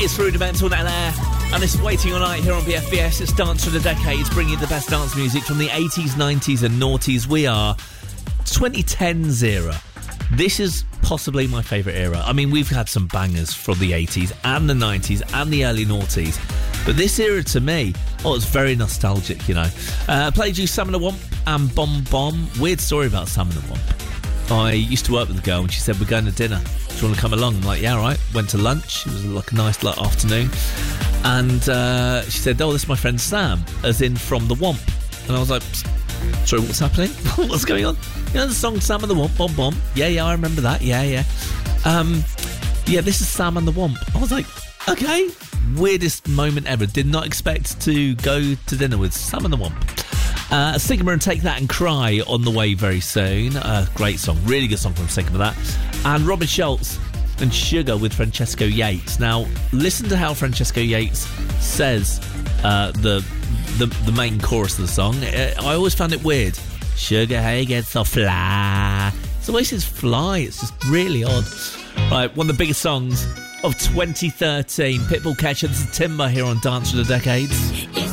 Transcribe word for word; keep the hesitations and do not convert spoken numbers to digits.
It's Rudimental now there, and it's Waiting All Night here on B F B S. It's Dance for the Decades, bringing you the best dance music from the eighties, nineties and noughties. We are twenty tens era. This is possibly my favourite era. I mean, we've had some bangers from the eighties and the nineties and the early noughties, but this era to me, oh, it's very nostalgic, you know. Uh, played you Sam and the Womp and Bomb Bomb. Weird story about Sam and the Womp. I used to work with a girl and she said, we're going to dinner. Do you want to come along? I'm like, yeah, all right. Went to lunch. It was like a nice like, afternoon. And uh, she said, oh, this is my friend Sam, as in from the Womp. And I was like, sorry, what's happening? What's going on? You know the song Sam and the Womp, Bomb Bomb? Yeah, yeah, I remember that. Yeah, yeah. Um, yeah, this is Sam and the Womp. I was like, okay. Weirdest moment ever. Did not expect to go to dinner with Sam and the Womp. Uh, Sigma and Take That and Cry on the way very soon. Uh, great song. Really good song from Sigma, that. And Robin Schultz and Sugar with Francesco Yates. Now, listen to how Francesco Yates says uh, the, the the main chorus of the song. I always found it weird. Sugar, hey, gets so fly. It's the way he says fly. It's just really odd. Right, one of the biggest songs of twenty thirteen. Pitbull Catcher. This is Timber here on Dance for the Decades. It's